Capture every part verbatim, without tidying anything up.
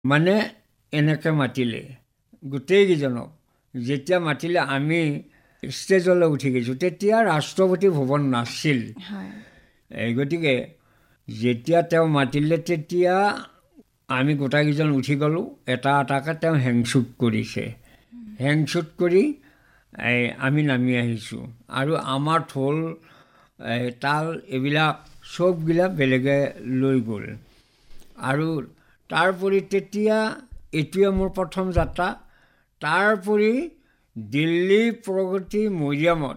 মানে এনেকৈ মাতিলে গোটেইকেইজনক। যেতিয়া মাতিলে আমি ষ্টেজলৈ উঠি গৈছোঁ। তেতিয়া ৰাষ্ট্ৰপতি ভৱন নাছিল। এই গতিকে যেতিয়া তেওঁ মাতিলে তেতিয়া আমি গোটাইকেইজন উঠি গ'লোঁ। এটা এটাকৈ তেওঁ হেংচুট কৰিছে। হেংচুট কৰি এই আমি নামি আহিছোঁ। আৰু আমাৰ ঢোল তাল এইবিলাক চববিলাক বেলেগে লৈ গ'ল। আৰু তাৰোপৰি তেতিয়া এইটোৱে মোৰ প্ৰথম যাত্ৰা। তাৰোপৰি দিল্লী প্ৰগতি মৈদামত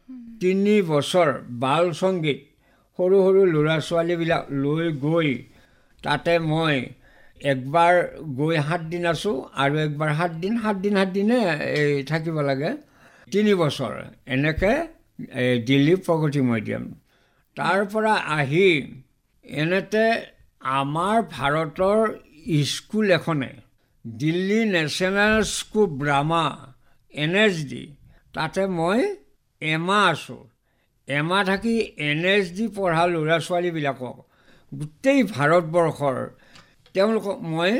তিনি বছৰ বাল সংগীত সৰু সৰু ল'ৰা ছোৱালীবিলাক লৈ গৈ তাতে মই একবাৰ গৈ সাতদিন আছোঁ আৰু একবাৰ সাতদিন সাতদিন সাতদিনে এই থাকিব লাগে। তিনি বছৰ এনেকৈ দিল্লী প্ৰগতি মৈদাম। তাৰ পৰা আহি এনেতে আমাৰ ভাৰতৰ স্কুল এখনে Delhi national school Brahma N S D তাতে মই এমাহ আছোঁ। এমাহ থাকি এন এছ ডি পঢ়া ল'ৰা ছোৱালীবিলাকক গোটেই ভাৰতবৰ্ষৰ তেওঁলোকক মই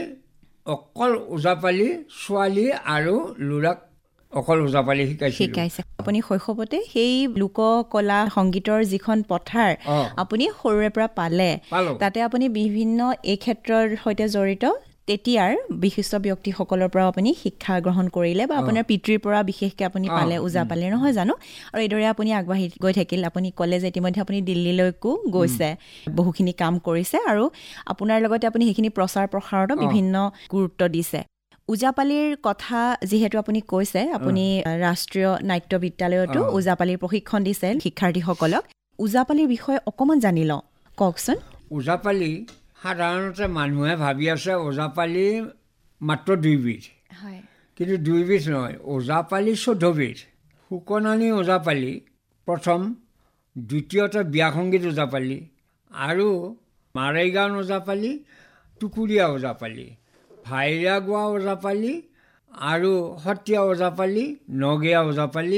অকল ওজাপালি ছোৱালী আৰু ল'ৰাক অকল ওজাপালি শিকাইছে। আপুনি শৈশৱতে সেই লোককলা সংগীতৰ যিখন পথাৰ আপুনি সৰুৰে পৰা পালে, তাতে আপুনি বিভিন্ন এই ক্ষেত্ৰৰ সৈতে জড়িত তেতিয়াৰ বিশিষ্ট ব্যক্তিসকলৰ পৰা আপুনি শিক্ষা গ্ৰহণ কৰিলে বা আপোনাৰ পিতৃৰ পৰা বিশেষকৈ আপুনি পালে ওজাপালি, নহয় জানো? আৰু এইদৰে আপুনি আগবাঢ়ি গৈ থাকিল। আপুনি ক'লে যে ইতিমধ্যে আপুনি দিল্লীলৈকো গৈছে, বহুখিনি কাম কৰিছে আৰু আপোনাৰ লগতে আপুনি সেইখিনি প্ৰচাৰ প্ৰসাৰতো বিভিন্ন গুৰুত্ব দিছে। ওজাপালিৰ কথা যিহেতু আপুনি কৈছে, আপুনি ৰাষ্ট্ৰীয় নাট্য বিদ্যালয়তো ওজাপালিৰ প্ৰশিক্ষণ দিছে শিক্ষাৰ্থীসকলক। ওজাপালিৰ বিষয়ে অকণমান জানি লওঁ, কওকচোন। ওজাপালি সাধাৰণতে মানুহে ভাবি আছে ওজাপালি মাত্ৰ দুইবিধ, কিন্তু দুইবিধ নহয়, ওজাপালি চৈধ্যবিধ। সুকনানী ওজাপালি প্ৰথম, দ্বিতীয়তে বিয়া সংগীত ওজাপালি, আৰু মাৰেগাঁও ওজাপালি, টুকুৰীয়া ওজাপালি, ভাইৰা গোৱা ওজাপালি, আৰু সত্ৰীয়া ওজাপালি, নগীয়া ওজাপালি,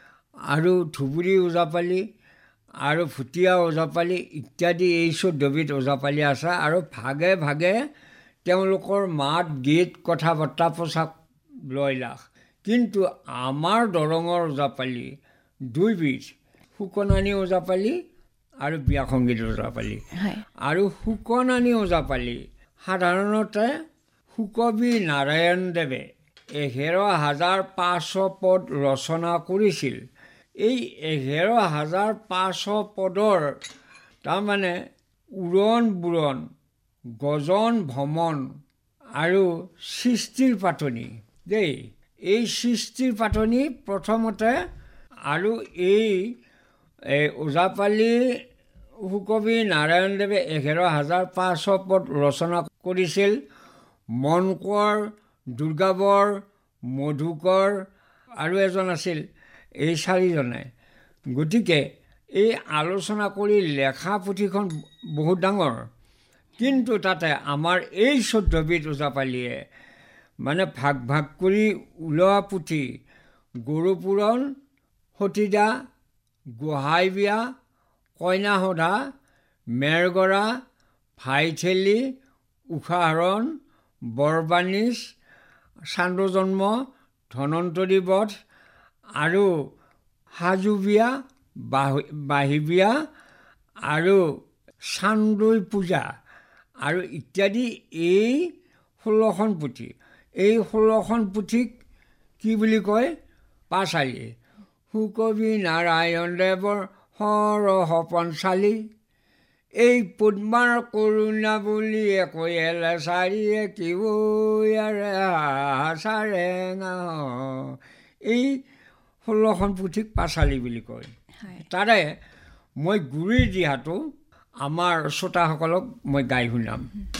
আৰু ধুবুৰী ওজাপালি, আৰু ভুটীয়া ওজাপালি ইত্যাদি এই চৈধ্যবিধ ওজাপালি আছে। আৰু ভাগে ভাগে তেওঁলোকৰ মাত গীত কথা বাৰ্তা পোচাক লয়লাস। কিন্তু আমাৰ দৰঙৰ ওজাপালি দুইবিধ, সুকনানী ওজাপালি আৰু বিয়া সংগীত ওজাপালি। আৰু সুকনানী ওজাপালি সাধাৰণতে সুকবি নাৰায়ণদেৱে এঘাৰ হাজাৰ পাঁচশ পদ ৰচনা কৰিছিল। এই এঘাৰ হাজাৰ পাঁচশ পদৰ তাৰমানে উৰণ বুৰণ, গজন ভ্ৰমণ আৰু সৃষ্টিৰ পাতনি দেই, এই সৃষ্টিৰ পাতনি প্ৰথমতে। আৰু এই ওজাপালি সুকবি নাৰায়ণদেৱে এঘাৰ হাজাৰ পাঁচশ পদ ৰচনা কৰিছিল। মনকৰ, দুৰ্গাবৰ, মধুকৰ আৰু এজন আছিল, এই চাৰিজনে। গতিকে এই আলোচনা কৰি লেখা পুথিখন বহুত ডাঙৰ। কিন্তু তাতে আমাৰ এই চৈধ্যবিধ ওজাপালিয়ে মানে ভাগ ভাগ কৰি ওলোৱা পুথি গৰুপুৰণ, সতীদা, গোহাঁই বিয়া, কইনা সধা, মেৰগৰা, ভাইঠেলি, উষাহৰণ, বৰবানিজ, চাণ্ডো জন্ম, ধনন্তৰী বধ, আৰু সাজু বিয়া, বাঁহী বিয়া, আৰু চান্দৈ পূজা আৰু ইত্যাদি এই ষোল্লখন পুথি। এই ষোল্লখন পুথিক কি বুলি কয়? পাঁচালী। সুকবি নাৰায়ণদেৱৰ সৰহ পঞ্চালী, এই পদ্মাৰ কৰুণা বুলিয়ে কৈলে চাৰিয়ে কিবয়াৰে চাৰেঙা। এই ষোল্লখন পুথিক পাঁচালী বুলি কয়। তাৰে মই গুৰিৰ দিহাটো আমাৰ শ্ৰোতাসকলক মই গাই শুনাম।